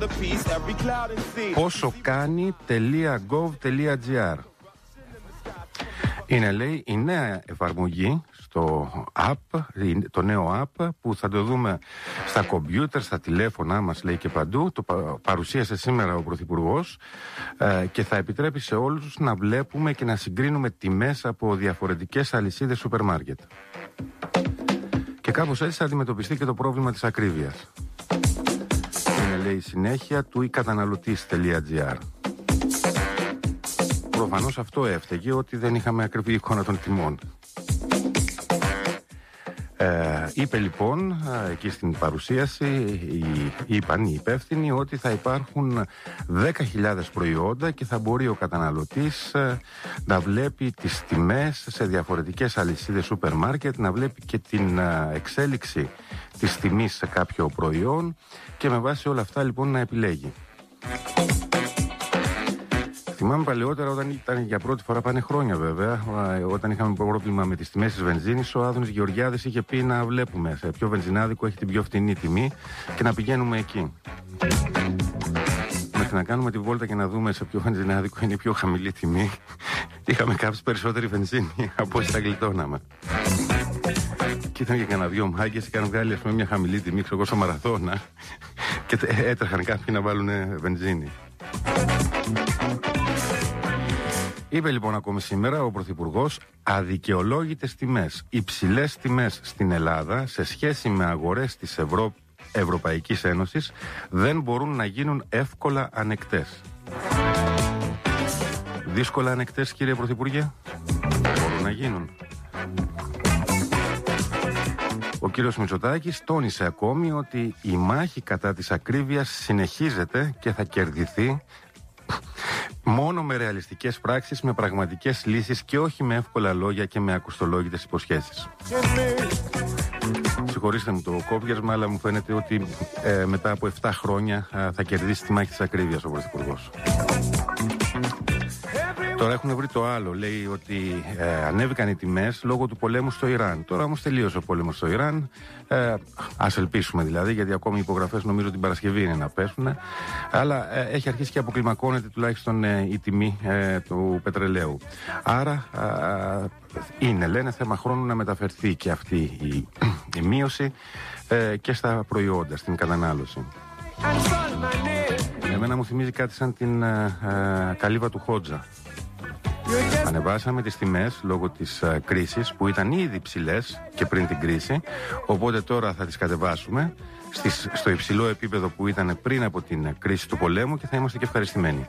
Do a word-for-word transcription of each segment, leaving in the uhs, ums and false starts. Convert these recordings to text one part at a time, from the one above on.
Πόσο κάνει.gov.gr. Είναι, λέει, η νέα εφαρμογή στο app, το νέο app που θα το δούμε στα κομπιούτερ, στα τηλέφωνά μας, λέει, και παντού. Το παρουσίασε σήμερα ο Πρωθυπουργός ε, και θα επιτρέπει σε όλους να βλέπουμε και να συγκρίνουμε τιμές από διαφορετικές αλυσίδες σούπερ μάρκετ. Και κάπως έτσι θα αντιμετωπιστεί και το πρόβλημα της ακρίβειας. Είναι, λέει, η συνέχεια του e-καταναλωτής.gr. Προφανώς αυτό έφταιγε, ότι δεν είχαμε ακριβή εικόνα των τιμών. Ε, είπε λοιπόν εκεί στην παρουσίαση, οι, είπαν οι υπεύθυνοι, ότι θα υπάρχουν δέκα χιλιάδες προϊόντα και θα μπορεί ο καταναλωτής ε, να βλέπει τις τιμές σε διαφορετικές αλυσίδες σούπερ μάρκετ, να βλέπει και την ε, εξέλιξη της τιμής σε κάποιο προϊόν και με βάση όλα αυτά λοιπόν να επιλέγει. Θυμάμαι παλαιότερα, όταν ήταν για πρώτη φορά, πάνε χρόνια βέβαια, όταν είχαμε πρόβλημα με τις τιμές της βενζίνης, ο Άδωνης Γεωργιάδης είχε πει να βλέπουμε σε ποιο βενζινάδικο έχει την πιο φτηνή τιμή και να πηγαίνουμε εκεί. Μέχρι να κάνουμε τη βόλτα και να δούμε σε ποιο βενζινάδικο είναι η πιο χαμηλή τιμή, είχαμε κάψει περισσότερη βενζίνη από όσοι τα γλιτώναμε. Και ήταν και κανένα δυο μάγκες, είχαν βγάλει, ας πούμε, μια χαμηλή τιμή, ξέρω εγώ, στο Μαραθώνα και έτρεχαν κάποιοι να βάλουν βενζίνη. Είπε λοιπόν ακόμη σήμερα ο Πρωθυπουργός, αδικαιολόγητες τιμές, υψηλές τιμές στην Ελλάδα σε σχέση με αγορές της Ευρω... Ευρωπαϊκής Ένωσης δεν μπορούν να γίνουν εύκολα ανεκτές. Δύσκολα ανεκτές, κύριε Πρωθυπουργέ? Μπορούν να γίνουν. Ο κύριος Μητσοτάκης τόνισε ακόμη ότι η μάχη κατά της ακρίβειας συνεχίζεται και θα κερδιθεί μόνο με ρεαλιστικές πράξεις, με πραγματικές λύσεις και όχι με εύκολα λόγια και με ακουστολόγητες υποσχέσεις. Συγχωρήστε μου το κόπιασμα, αλλά μου φαίνεται ότι ε, μετά από επτά χρόνια ε, θα κερδίσει τη μάχη της ακρίβειας ο Πρωθυπουργός. Τώρα έχουν βρει το άλλο, λέει ότι ε, ανέβηκαν οι τιμές λόγω του πολέμου στο Ιράν. Τώρα όμως τελείωσε ο πόλεμος στο Ιράν, ε, ας ελπίσουμε δηλαδή, γιατί ακόμη οι υπογραφές νομίζω την Παρασκευή είναι να πέσουν, αλλά ε, έχει αρχίσει και αποκλιμακώνεται τουλάχιστον ε, η τιμή ε, του πετρελαίου. Άρα ε, είναι, λένε, θέμα χρόνου να μεταφερθεί και αυτή η, η μείωση ε, και στα προϊόντα, στην κατανάλωση. Εμένα μου θυμίζει κάτι σαν την ε, ε, καλύβα του Χότζα. Ανεβάσαμε τις τιμές λόγω της uh, κρίσης που ήταν ήδη ψηλές και πριν την κρίση, οπότε τώρα θα τις κατεβάσουμε στις, στο υψηλό επίπεδο που ήταν πριν από την κρίση του πολέμου και θα είμαστε και ευχαριστημένοι.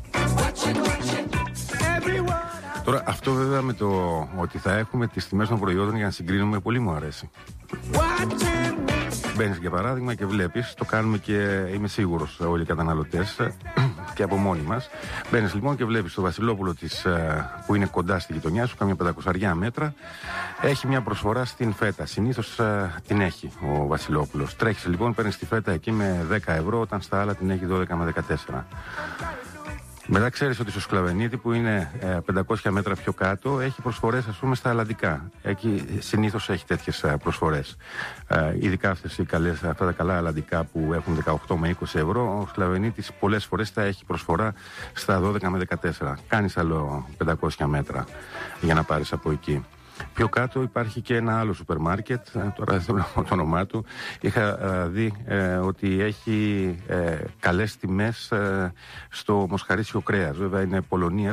Τώρα αυτό βέβαια με το ότι θα έχουμε τις τιμές των προϊόντων για να συγκρίνουμε, πολύ μου αρέσει. Μπαίνεις για παράδειγμα και βλέπεις, το κάνουμε και είμαι σίγουρος όλοι οι καταναλωτές και από μόνοι μας. Μπαίνεις λοιπόν και βλέπεις το Βασιλόπουλο της, που είναι κοντά στη γειτονιά σου, κάμια πεντακόσια μέτρα, έχει μια προσφορά στην φέτα. Συνήθως την έχει ο Βασιλόπουλος. Τρέχεις λοιπόν, παίρνεις τη φέτα εκεί με δέκα ευρώ, όταν στα άλλα την έχει δώδεκα με δεκατέσσερα. Μετά ξέρεις ότι στο Σκλαβενίτη που είναι ε, πεντακόσια μέτρα πιο κάτω έχει προσφορές, ας πούμε, στα αλλαντικά. Εκεί συνήθως έχει τέτοιες ε, προσφορές. Ε, ειδικά αυτές οι καλές, αυτά τα καλά αλλαντικά που έχουν δεκαοκτώ με είκοσι ευρώ, ο Σκλαβενίτης πολλές φορές θα έχει προσφορά στα δώδεκα με δεκατέσσερα. Κάνεις άλλο πεντακόσια μέτρα για να πάρεις από εκεί. Πιο κάτω υπάρχει και ένα άλλο σούπερ μάρκετ, τώρα δεν θέλω το όνομά του. Είχα ε, δει ε, ότι έχει ε, καλές τιμές ε, στο μοσχαρίσιο κρέας. Βέβαια είναι Πολωνίας.